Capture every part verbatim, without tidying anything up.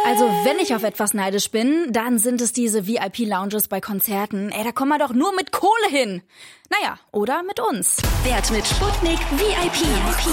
Also wenn ich auf etwas neidisch bin, dann sind es diese V I P-Lounges bei Konzerten. Ey, da kommt man doch nur mit Kohle hin. Naja, oder mit uns. Wert mit Sputnik V I P.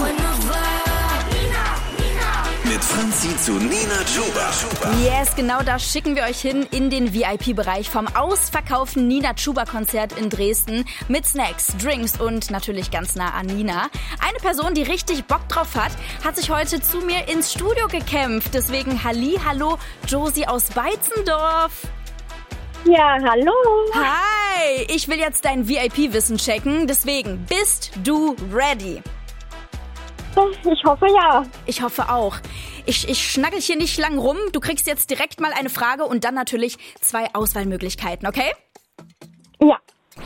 Mit Franzi zu Nina Chuba. Yes, genau da schicken wir euch hin in den V I P-Bereich vom ausverkauften Nina Chuba-Konzert in Dresden mit Snacks, Drinks und natürlich ganz nah an Nina. Eine Person, die richtig Bock drauf hat, hat sich heute zu mir ins Studio gekämpft. Deswegen Halli, hallo, Josie aus Beitzendorf. Ja, hallo. Hi, ich will jetzt dein V I P-Wissen checken. Deswegen, bist du ready? Ich hoffe, ja. Ich hoffe auch. Ich, ich schnackel hier nicht lang rum. Du kriegst jetzt direkt mal eine Frage und dann natürlich zwei Auswahlmöglichkeiten, okay? Ja.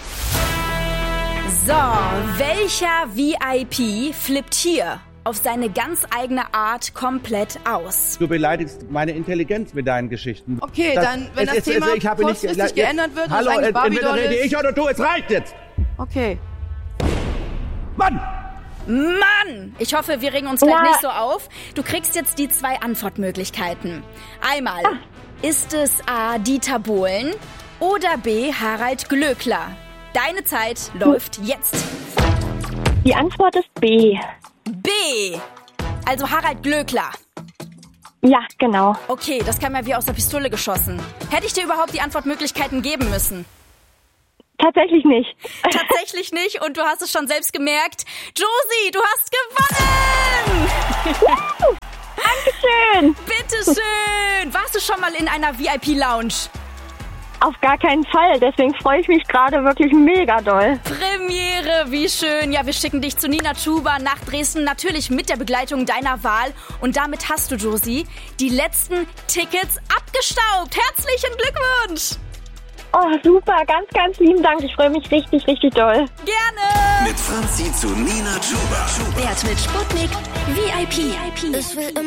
So, welcher V I P flippt hier auf seine ganz eigene Art komplett aus? Du beleidigst meine Intelligenz mit deinen Geschichten. Okay, das, dann, wenn es, das es, Thema es, ich habe kurzfristig nicht, geändert wird, hallo, und eigentlich entweder Barbie-Doll rede ist... ich oder du, es reicht jetzt. Okay. Mann! Mann! Ich hoffe, wir regen uns gleich Ja. nicht so auf. Du kriegst jetzt die zwei Antwortmöglichkeiten. Einmal, ist es A. Dieter Bohlen oder B. Harald Glöckler? Deine Zeit läuft jetzt. Die Antwort ist B. B. Also Harald Glöckler. Ja, genau. Okay, das kam ja wie aus der Pistole geschossen. Hätte ich dir überhaupt die Antwortmöglichkeiten geben müssen? Tatsächlich nicht. Tatsächlich nicht und du hast es schon selbst gemerkt. Josie, du hast gewonnen! Dankeschön. Bitteschön! Warst du schon mal in einer V I P-Lounge? Auf gar keinen Fall. Deswegen freue ich mich gerade wirklich mega doll. Premiere, wie schön. Ja, wir schicken dich zu Nina Chuba nach Dresden, natürlich mit der Begleitung deiner Wahl. Und damit hast du, Josie, die letzten Tickets abgestaubt. Herzlichen Glückwunsch! Oh, super. Ganz, ganz lieben Dank. Ich freue mich richtig, richtig doll. Gerne! Mit Franzi zu Nina Chuba. Wert mit Sputnik V I P. Ich will immer